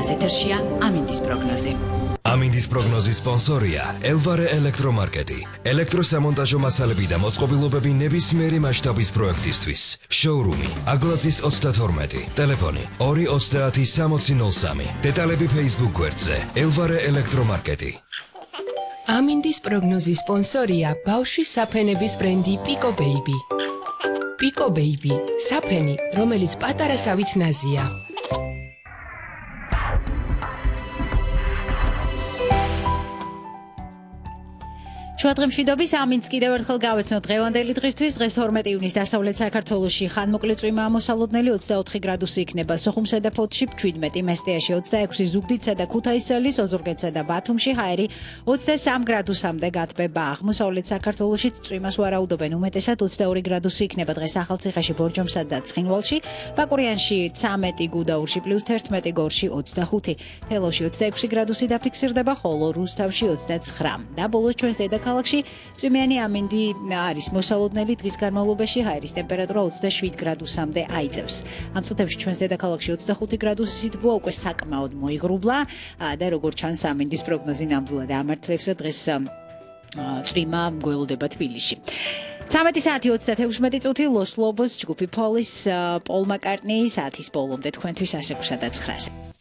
დღეს ეთერშია ამინდის პროგნოზი. ამინდის პროგნოზის სპონსორია ელვარე ელექტრომარკეტი. ელექტროსამონტაჟო მასალები და მოწყობილობები ნებისმიერი მასშტაბის პროექტისთვის. შოურუმი აგლაძის 32, ტელეფონი 230 6003. დეტალები Facebook გვერდზე ელვარე ელექტრომარკეტი. ამინდის პროგნოზის სპონსორია ბავშვის საფენების ბრენდი Pico Baby. Pico Baby, საფენი, რომელიც პატარა სავით ნაზია. შუადღემშვიდობის ამინდს კიდევ ერთხელ გავეცნოთ დღევანდელი დღისთვის. დღეს 12 ივნის დასავლეთ საქართველოში ხანმოკლე წვიმა ამოსალოდნელი 24 გრადუსი იქნება. სოხუმსა და ფოთში 17, მესტიაში 26, ზუგდიდსა და ქუთაისელის, ოზურგეთსა და ბათუმში ჰაერი 23 გრადუსამდე გათბება. აღმოსავლეთ საქართველოშიც წვიმას ვარაუდობენ, უმეტესად 22 გრადუსი იქნება დღეს ახალციხეში, ბორჯომსა და ცხინვალში, ბაკურიანში 13, გუდაურში +11, გორში 25, თელავში 26 გრადუსი დაფიქსირდება, ხოლო რუსთავში 29. და ბოლოს ჩვენს დედაქალაქში წვიმიანი ამინდი არის მოსალოდნელი. დღის განმავლობაში ჰაერის ტემპერატურა 27 გრადუსამდე აიწევს. ამ წუთებში ჩვენს დედაქალაქში 25 გრადუსი სითბოა უკვე საკმაოდ მოიღრუბლა და როგორც ჩანს ამინდის პროგნოზი ნამდვილად ამართლებს და დღეს წვიმა გველოდება თბილისში. 13 საათი 36 წუთი ლოს ლობოს ჯგუფი პოლის პოლ მაკარტნი საათის ბოლომდე თქვენთვის ასე 9-ზე.